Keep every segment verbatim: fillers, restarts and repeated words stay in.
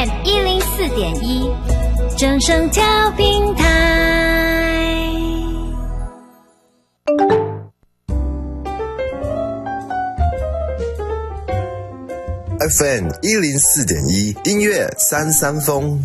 M 一零四点一，正声调频台。 F M 一零四点一，音乐三三风。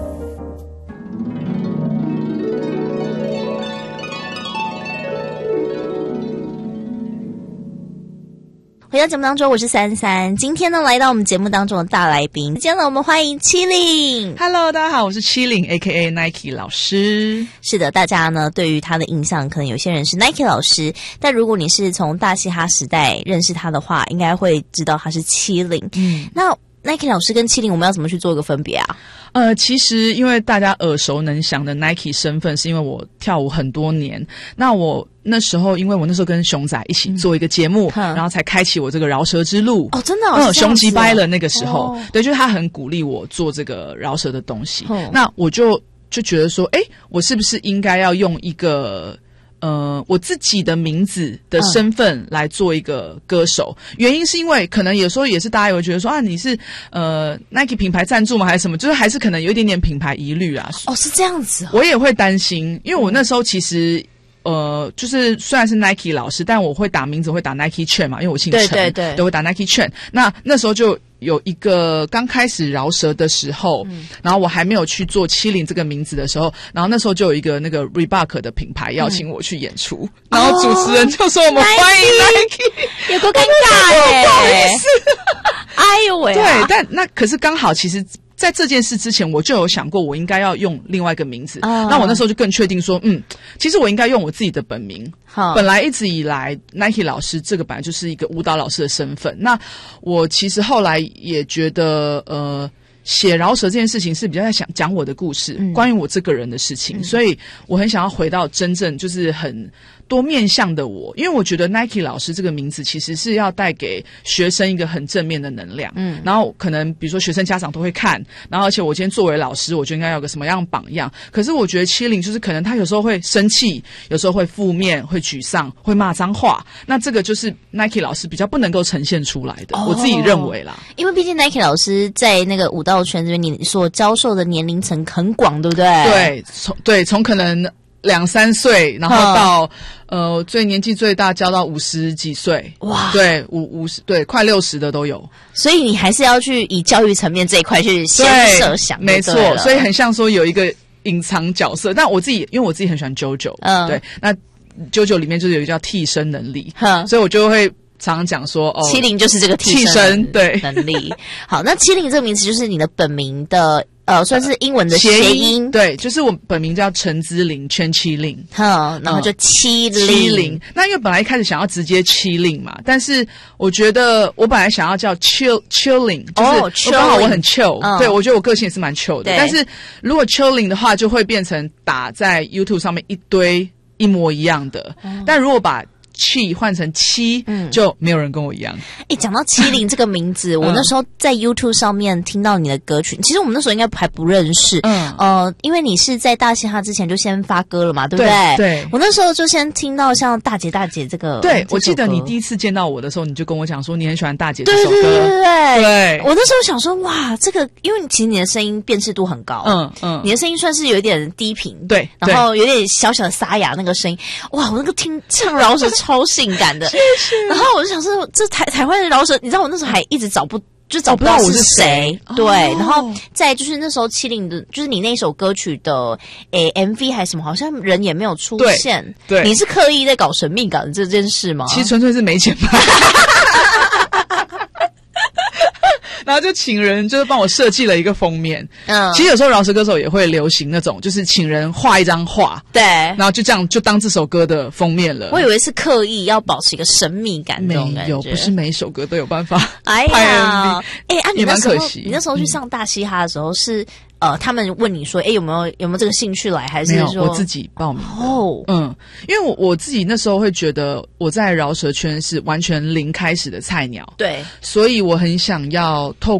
回到节目当中，我是三三。今天呢，来到我们节目当中的大来宾，今天呢，我们欢迎七零。 Hello， 大家好，我是七零 ，A K A Nike 老师。 是的，大家呢对于他的印象，可能有些人是 Nike 老师，但如果你是从大嘻哈时代认识他的话，应该会知道他是七零。嗯，那 Nike 老师跟七零，我们要怎么去做一个分别啊？ 呃，其实因为大家耳熟能详的 Nike 身份，是因为我跳舞很多年。那我那时候，因为我那时候跟熊仔一起做一个节目，嗯、然后才开启我这个饶舌之路。 哦，真的、哦， 嗯，熊吉掰了那个时候， 哦、 对，就是他很鼓励我做这个饶舌的东西。哦、那我就就觉得说，哎，我是不是应该要用一个呃，我自己的名字的身份来做一个歌手，嗯、原因是因为可能有时候也是大家有觉得说啊，你是呃 Nike 品牌赞助吗，还是什么？就是还是可能有一点点品牌疑虑啊。 哦，是这样子、哦。 我也会担心，因为我那时候其实。呃，就是虽然是 Nike 老师，但我会打名字，会打 Nike 券嘛，因为我姓陈， 对对对， 都会打 Nike 券。那那时候就有一个刚开始饶舌的时候，嗯、然后我还没有去做七零这个名字的时候，然后那时候就有一个那个 Reebok 的品牌邀请我去演出，嗯、然后主持人就说我们欢迎 Nike， 有够尴尬耶， 不好意思， 哎呦喂、啊， 对，但那可是刚好其实。在这件事之前，我就有想过，我应该要用另外一个名字。Uh, 那我那时候就更确定说，嗯，其实我应该用我自己的本名。Uh, 本来一直以来 ，Nike 老师这个本来就是一个舞蹈老师的身份。那我其实后来也觉得，呃，写饶舌这件事情是比较在想讲我的故事，嗯、关于我这个人的事情，嗯、所以我很想要回到真正就是很。多面向的我，因为我觉得 Nike 老师这个名字其实是要带给学生一个很正面的能量，嗯，然后可能比如说学生家长都会看，然后而且我今天作为老师，我就应该有个什么样的榜样。可是我觉得七零就是可能他有时候会生气，有时候会负面，会沮丧，会骂脏话，那这个就是 Nike 老师比较不能够呈现出来的，哦、我自己认为啦。 因为毕竟 Nike 老师在那个舞蹈圈这边，你所教授的年龄层很广，对不对？ 对，从对从可能。两三岁，然后到、嗯、呃最年纪最大教到五十几岁，哇，对五五十对快六十的都有， 所以你还是要去以教育层面这一块去先设想， 没错，所以很像说有一个隐藏角色，但我自己因为我自己很喜欢 JoJo， 嗯，对，那 JoJo 里面就是有一个叫替身能力，嗯，所以我就会。常常讲说哦， 七零就是这个替身对能力。好，那七零这个名词就是你的本名的呃，算是英文的谐音， 对，就是我本名叫陈姿玲，圈七零， 嗯，然后就七零七零。那因为本来一开始想要直接七零嘛，但是我觉得我本来想要叫 chill chilling， 就是刚好我很 chill，、嗯、对我觉得我个性也是蛮 chill 的。但是如果 chilling 的话，就会变成打在 YouTube 上面一堆一模一样的。嗯、但如果把气换成七，嗯，就没有人跟我一样。 哎，讲到七零这个名字，我那时候在 YouTube 上面听到你的歌曲，其实我们那时候应该还不认识，嗯，呃，因为你是在大嘻哈之前就先发歌了嘛，对不对？ 对， 我那时候就先听到像大姐大姐这个， 对， 这我记得你第一次见到我的时候，你就跟我讲说你很喜欢大姐这首歌， 对对对对对， 对我那时候想说哇，这个因为其实你的声音辨识度很高，嗯嗯，你的声音算是有一点低频， 对， 然后有点小小的沙哑那个声音，哇，我那个听唱饶舌超性感的。谢谢。然后我就想说，这台台湾的饶舌，你知道我那时候还一直找不，就找不到我是谁。哦、对，然后再就是那时候七零的，就是你那首歌曲的诶 M V 还是什么，好像人也没有出现。 对，对你是刻意在搞神秘感这件事吗？ 其实纯粹是没钱拍。然后就请人就是帮我设计了一个封面，嗯，其实有时候饶舌歌手也会流行那种，就是请人画一张画， 对， 然后就这样就当这首歌的封面了。 我以为是刻意要保持一个神秘感， 没有，不是每一首歌都有办法哎呀， 拍 M V， 哎，啊，你那时候也蛮可惜， 你那时候去上大嘻哈的时候是。嗯呃，他们问你说，哎，有没有有没有这个兴趣来，还是说没有我自己报名的？哦，嗯，因为我我自己那时候会觉得我在饶舌圈是完全零开始的菜鸟， 对， 所以我很想要透